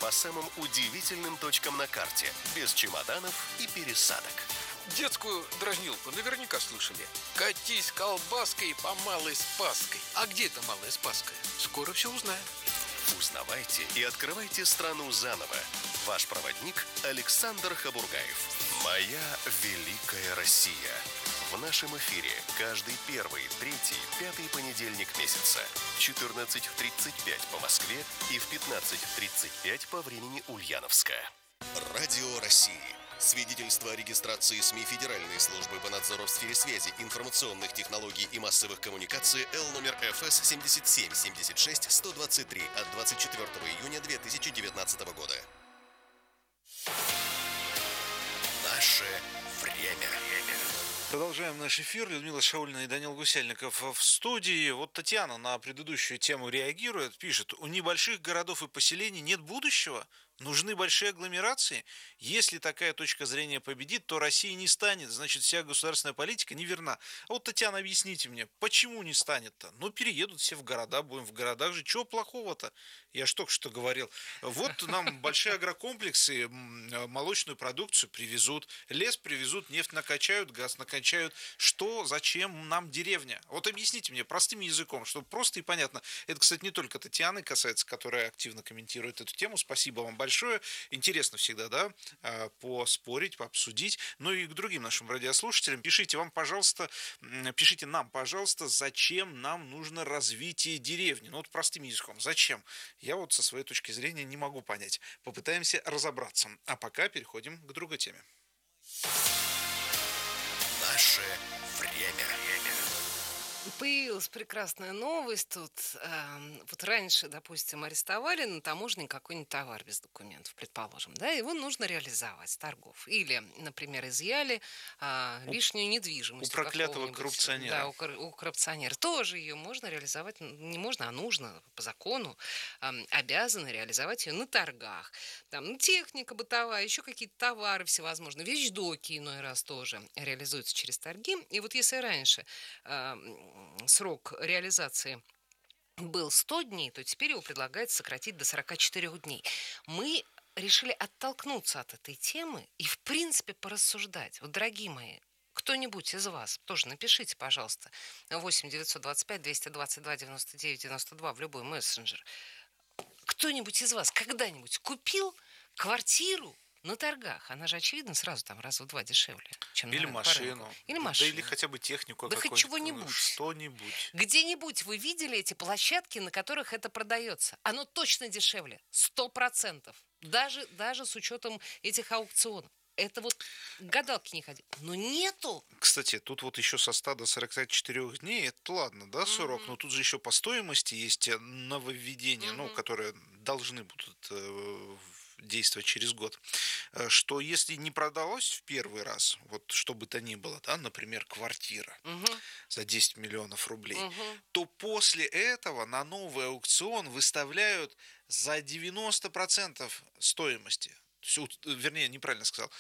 по самым удивительным точкам на карте, без чемоданов и пересадок. Детскую дразнилку наверняка слышали. Катись колбаской по Малой Спасской. А где это Малая Спасская? Скоро все узнаем. Узнавайте и открывайте страну заново. Ваш проводник Александр Хабургаев. «Моя великая Россия». В нашем эфире каждый первый, третий, пятый понедельник месяца. 14:35 по Москве и в 15:35 по времени Ульяновска. Радио России. Свидетельство о регистрации СМИ Федеральной службы по надзору в сфере связи, информационных технологий и массовых коммуникаций Л номер ФС 77-76-123 от 24 июня 2019 года. Наше время. Продолжаем наш эфир. Людмила Шаулина и Данил Гусельников в студии. Вот Татьяна на предыдущую тему реагирует, пишет: у небольших городов и поселений нет будущего, нужны большие агломерации. Если такая точка зрения победит, то России не станет, значит, вся государственная политика неверна. А вот, Татьяна, объясните мне, почему не станет-то? Ну, переедут все в города, будем в городах жить. Чего плохого-то? Я ж только что говорил. Вот нам большие агрокомплексы, молочную продукцию привезут, лес привезут, нефть накачают, газ накачают. Что, зачем нам деревня? Вот объясните мне простым языком, чтобы просто и понятно. Это, кстати, не только Татьяны касается, которая активно комментирует эту тему. Спасибо вам большое. Интересно всегда, да, поспорить, пообсудить. Ну и к другим нашим радиослушателям. Пишите нам, пожалуйста, зачем нам нужно развитие деревни. Ну вот простым языком. Зачем? Я вот со своей точки зрения не могу понять. Попытаемся разобраться. А пока переходим к другой теме. Наше время. Появилась прекрасная новость тут. Вот раньше, допустим, арестовали на таможне какой-нибудь товар без документов, предположим, да, его нужно реализовать с торгов. Или, например, изъяли лишнюю недвижимость. У проклятого коррупционера. Да, у коррупционера. Тоже ее можно реализовать, не можно, а нужно по закону, обязаны реализовать ее на торгах. Там техника бытовая, еще какие-то товары всевозможные, вещдоки иной раз тоже реализуются через торги. И вот если раньше срок реализации был 100 дней, то теперь его предлагается сократить до 44 дней. Мы решили оттолкнуться от этой темы и, в принципе, порассуждать. Вот, дорогие мои, кто-нибудь из вас, тоже напишите, пожалуйста, 8 925 222 99 92 в любой мессенджер. Кто-нибудь из вас когда-нибудь купил квартиру на торгах? Она же, очевидно, сразу там раза в 2 дешевле, чем Или машину. Или машину. Да или хотя бы технику да какую-нибудь. Хоть чего-нибудь. Что-нибудь. Где-нибудь вы видели эти площадки, на которых это продается? Оно точно дешевле. 100%. Даже с учетом этих аукционов. Это вот гадалки не ходи. Но нету. Кстати, тут вот еще со 100 до 44 дней, это ладно, да, срок, но тут же еще по стоимости есть нововведения, ну, которые должны будут действовать через год, что если не продалось в первый раз, вот что бы то ни было, да, например, квартира за 10 миллионов рублей, то после этого на новый аукцион выставляют за 90% стоимости. Вернее, неправильно сказал,